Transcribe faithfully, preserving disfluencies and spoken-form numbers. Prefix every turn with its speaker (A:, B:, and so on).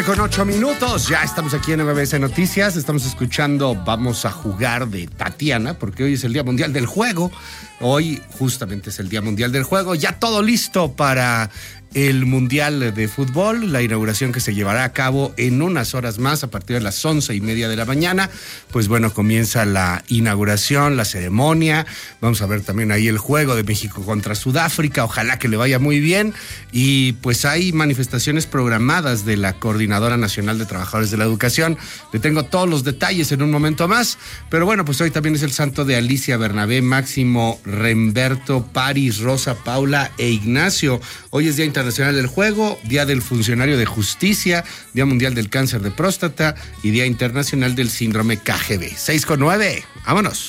A: Con ocho minutos, ya estamos aquí en M B S Noticias, estamos escuchando Vamos a Jugar de Tatiana, porque hoy es el Día Mundial del Juego, hoy justamente es el Día Mundial del Juego, ya todo listo para el Mundial de Fútbol, la inauguración que se llevará a cabo en unas horas más a partir de las once y media de la mañana. Pues bueno, comienza la inauguración, la ceremonia, vamos a ver también ahí el juego de México contra Sudáfrica, ojalá que le vaya muy bien, y pues hay manifestaciones programadas de la Coordinadora Nacional de Trabajadores de la Educación. Le tengo todos los detalles en un momento más, pero bueno, pues hoy también es el santo de Alicia, Bernabé, Máximo, Remberto, Paris, Rosa, Paula e Ignacio. Hoy es Día Internacional del Juego, Día del Funcionario de Justicia, Día Mundial del Cáncer de Próstata y Día Internacional del Síndrome K G B. seis con nueve, vámonos.